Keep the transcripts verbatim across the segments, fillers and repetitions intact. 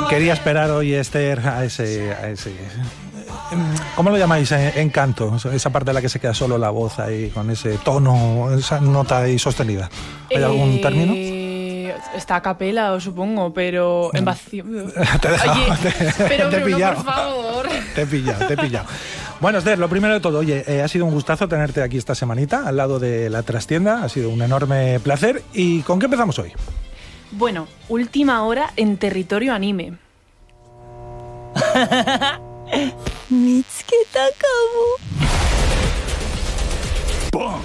quería esperar hoy, Esther, a ese, a ese... ¿Cómo lo llamáis? Encanto, esa parte en la que se queda solo la voz ahí, con ese tono, esa nota ahí sostenida. ¿Hay eh... algún término? Está a capela, supongo, pero en vacío. Te he dejado, Oye, te, pero te he Bruno, pillado. por favor. Te he pillado, te he pillado. Bueno, Esther, lo primero de todo, oye, eh, ha sido un gustazo tenerte aquí esta semanita, al lado de la trastienda, ha sido un enorme placer. ¿Y con qué empezamos hoy? Bueno, última hora en territorio anime. Mitsuqueta kamo. ¡Pum!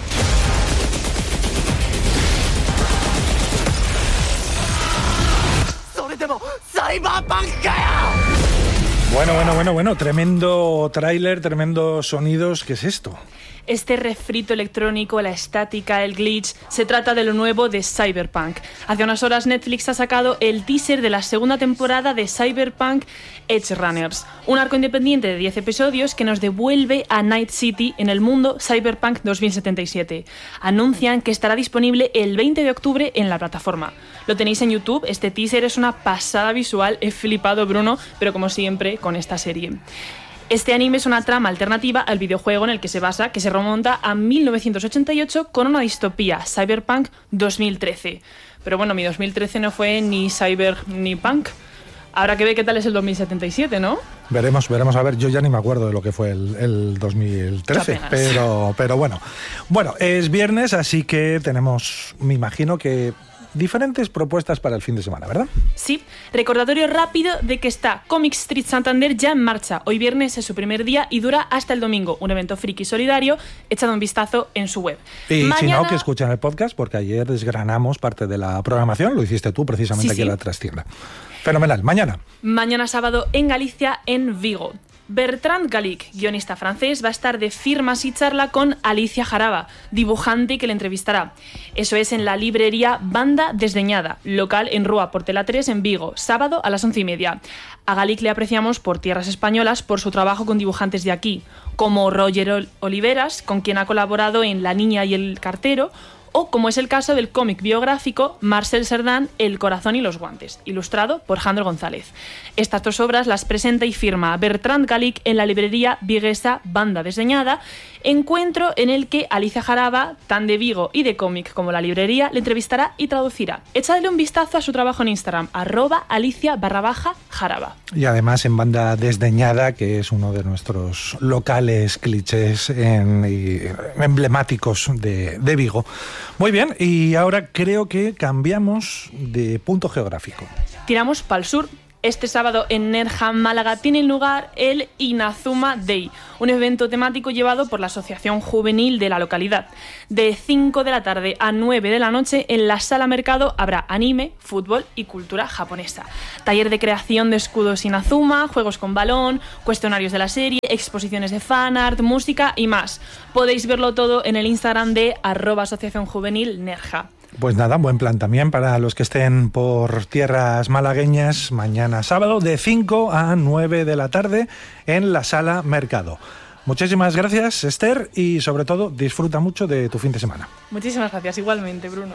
Bueno, bueno, bueno, bueno, tremendo tráiler, tremendos sonidos. ¿Qué es esto? Este refrito electrónico, la estática, el glitch, se trata de lo nuevo de Cyberpunk. Hace unas horas Netflix ha sacado el teaser de la segunda temporada de Cyberpunk Edgerunners, un arco independiente de diez episodios que nos devuelve a Night City en el mundo Cyberpunk dos mil setenta y siete. Anuncian que estará disponible el veinte de octubre en la plataforma. Lo tenéis en YouTube, este teaser es una pasada visual, he flipado, Bruno, pero como siempre con esta serie. Este anime es una trama alternativa al videojuego en el que se basa, que se remonta a mil novecientos ochenta y ocho con una distopía, Cyberpunk dos mil trece. Pero bueno, mi dos mil trece no fue ni cyber ni punk. Habrá que ver qué tal es el dos mil setenta y siete, ¿no? Veremos, veremos. A ver, yo ya ni me acuerdo de lo que fue el, el dos mil trece, pero, pero bueno. Bueno, es viernes, así que tenemos, me imagino que... diferentes propuestas para el fin de semana, ¿verdad? Sí, recordatorio rápido de que está Comic Street Santander ya en marcha. Hoy viernes es su primer día y dura hasta el domingo. Un evento friki solidario, echad un vistazo en su web. Y Mañana... si no, que escuchen el podcast, porque ayer desgranamos parte de la programación, lo hiciste tú precisamente sí, aquí sí. en la trastienda. Fenomenal. Mañana. Mañana sábado en Galicia, en Vigo. Bertrand Gallic, guionista francés, va a estar de firmas y charla con Alicia Jaraba, dibujante que le entrevistará. Eso es en la librería Banda Desdeñada, local en Rúa Portela tres en Vigo, sábado a las once y media. A Gallic le apreciamos por tierras españolas por su trabajo con dibujantes de aquí, como Roger Oliveras, con quien ha colaborado en La niña y el cartero, o como es el caso del cómic biográfico Marcel Cerdan, El corazón y los guantes, ilustrado por Jandro González. Estas dos obras las presenta y firma Bertrand Gallic en la librería viguesa Banda Desdeñada, encuentro en el que Alicia Jaraba, tan de Vigo y de cómic como la librería, le entrevistará y traducirá. Échale un vistazo a su trabajo en Instagram, arroba Alicia barra baja Jaraba. Y además en Banda Desdeñada, que es uno de nuestros locales clichés en, y emblemáticos de, de Vigo. Muy bien, y ahora creo que cambiamos de punto geográfico. Tiramos para el sur. Este sábado en Nerja, Málaga, tiene lugar el Inazuma Day, un evento temático llevado por la Asociación Juvenil de la localidad. De cinco de la tarde a nueve de la noche en la Sala Mercado habrá anime, fútbol y cultura japonesa. Taller de creación de escudos Inazuma, juegos con balón, cuestionarios de la serie, exposiciones de fanart, música y más. Podéis verlo todo en el Instagram de arroba Asociación Juvenil Nerja. Pues nada, buen plan también para los que estén por tierras malagueñas mañana sábado de cinco a nueve de la tarde en la Sala Mercado. Muchísimas gracias, Esther, y sobre todo disfruta mucho de tu fin de semana. Muchísimas gracias, igualmente, Bruno.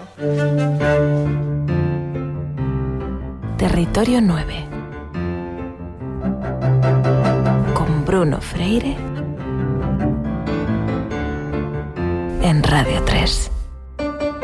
Territorio nueve con Bruno Freire en Radio tres.